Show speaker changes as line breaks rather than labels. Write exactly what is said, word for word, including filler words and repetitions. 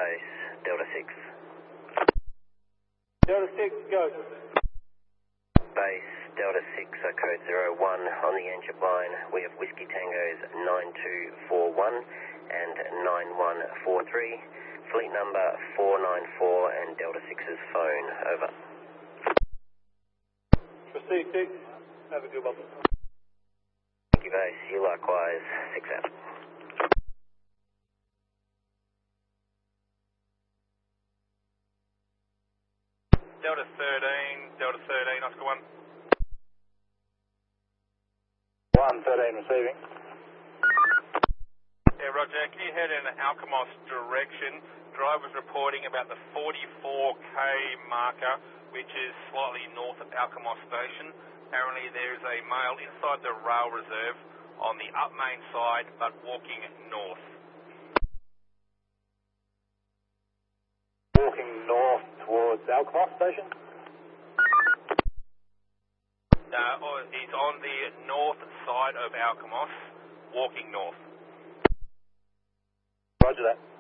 base, Delta six.
Delta six, go.
Base, Delta six, uh, code zero one on the engine line. We have Whiskey Tangos nine two four one and nine one four three. Fleet number four nine four and Delta six's phone, over.
Proceed six, have a good one.
Thank you, base. You likewise, six out.
Delta thirteen, Delta thirteen, Oscar one.
one thirteen receiving.
Yeah, Roger. Can you head in Alkimos direction? Driver's reporting about the forty-four K marker, which is slightly north of Alkimos Station. Apparently there is a male inside the rail reserve on the up main side, but walking north.
Walking north towards Alkimos Station?
Uh, he's on the north side of Alkimos, walking north.
Roger that.